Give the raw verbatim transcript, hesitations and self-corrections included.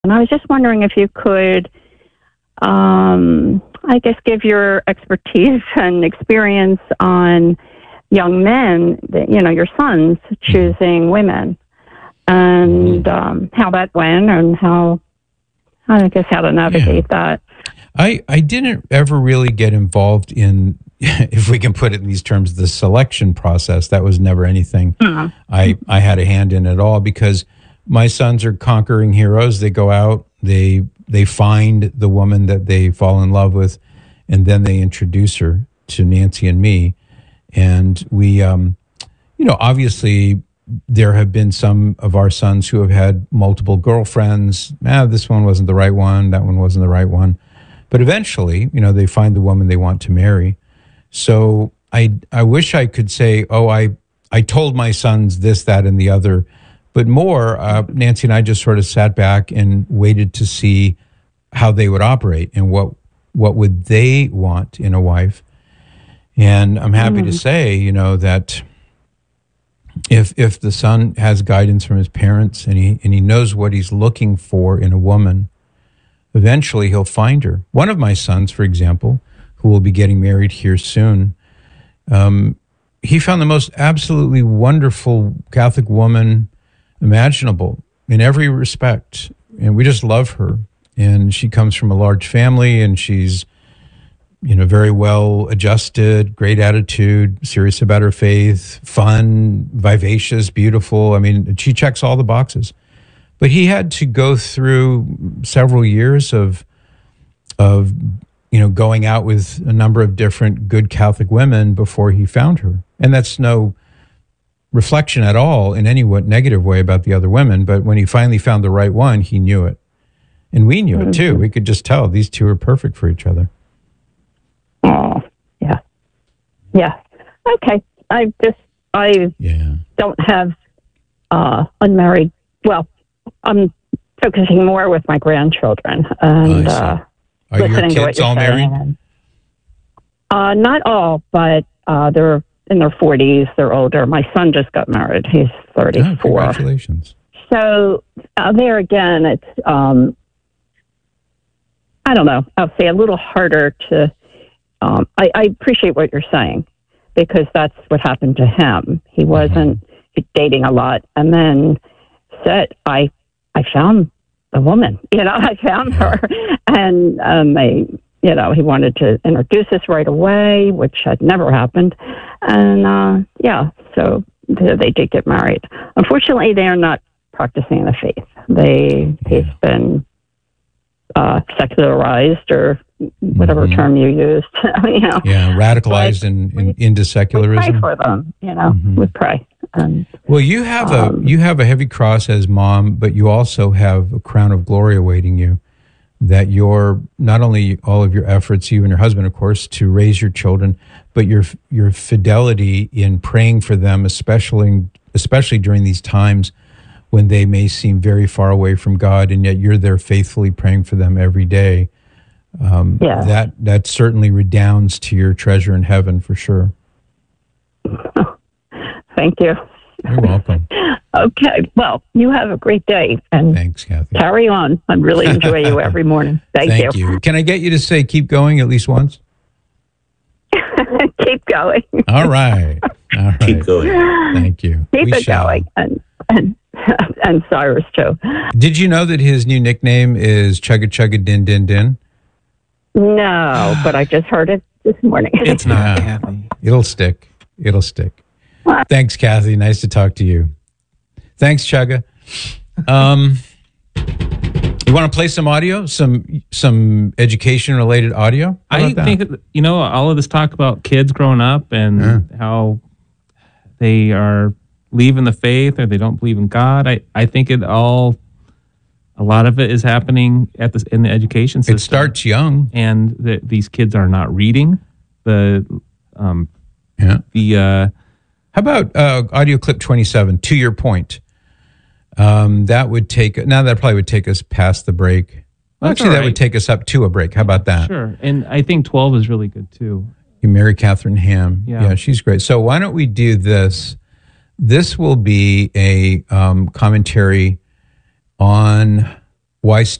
And I was just wondering if you could, um, I guess, give your expertise and experience on young men, you know, your sons choosing women, and um, how that went, and how, I guess, how to navigate yeah. that. I, I didn't ever really get involved in, if we can put it in these terms, the selection process. That was never anything mm-hmm. I, I had a hand in at all, because my sons are conquering heroes. They go out, they they find the woman that they fall in love with, and then they introduce her to Nancy and me. And we, um, you know, obviously there have been some of our sons who have had multiple girlfriends. Ah, this one wasn't the right one. That one wasn't the right one. But eventually, you know, they find the woman they want to marry. So I I wish I could say, oh, I, I told my sons this, that, and the other. But more, uh, Nancy and I just sort of sat back and waited to see how they would operate and what what would they want in a wife. And I'm happy mm. to say, you know, that if if the son has guidance from his parents and he and he knows what he's looking for in a woman, eventually he'll find her. One of my sons, for example, who will be getting married here soon, um, he found the most absolutely wonderful Catholic woman imaginable in every respect, and we just love her. And she comes from a large family, and she's, you know, very well adjusted, great attitude, serious about her faith, fun, vivacious, beautiful. I mean, she checks all the boxes. But he had to go through several years of of you know going out with a number of different good Catholic women before he found her. And that's no reflection at all in any what negative way about the other women, but when he finally found the right one, he knew it. And we knew mm-hmm. it too. We could just tell these two are perfect for each other. Oh, yeah. Yeah. Okay. I just, I yeah. don't have uh, unmarried, well, I'm focusing more with my grandchildren and oh, uh, are listening your kids to what all you're married? saying. Uh, not all, but uh, they're in their forties. They're older. My son just got married. He's thirty-four. Oh, congratulations. So uh, there again, it's, um, I don't know, I'll say a little harder to, um, I, I appreciate what you're saying, because that's what happened to him. He wasn't mm-hmm. dating a lot, and then said, I, I found a woman, you know, I found her, and um, I, you know, he wanted to introduce us right away, which had never happened. And, uh, yeah, so they, they did get married. Unfortunately, they are not practicing the faith. They, he's been uh, secularized, or whatever mm-hmm. term you used. you know. Yeah, radicalized in, in, into secularism. We pray for them, you know, mm-hmm. we pray. And, well, you have um, a you have a heavy cross as mom, but you also have a crown of glory awaiting you. That your not only all of your efforts, you and your husband, of course, to raise your children, but your your fidelity in praying for them, especially especially during these times when they may seem very far away from God, and yet you're there faithfully praying for them every day. Um, yeah. That that certainly redounds to your treasure in heaven for sure. Thank you. You're welcome. Okay. Well, you have a great day. And thanks, Kathy. Carry on. I really enjoy you every morning. Thank, Thank you. you. Can I get you to say keep going at least once? Keep going. All right. All right. Keep going. Thank you. Keep we it shall. going. And, and, and Cyrus, too. Did you know that his new nickname is Chugga Chugga Din Din Din? No, but I just heard it this morning. It's not, Yeah. Kathy. It'll stick. It'll stick. Thanks, Kathy. Nice to talk to you. Thanks, Chugga. Um, you want to play some audio, some some education-related audio? How I about that? think, you know, all of this talk about kids growing up and Yeah. how they are leaving the faith or they don't believe in God. I, I think it all, a lot of it is happening at the, in the education system. It starts young. And the, these kids are not reading. The, um, Yeah. the, uh, How about uh, audio clip twenty-seven, to your point? Um, that would take, now that probably would take us past the break. That's Actually, all that right. would take us up to a break. How about that? Sure. And I think twelve is really good too. You Mary Catherine Ham. Yeah. yeah, she's great. So why don't we do this? This will be a um, commentary on why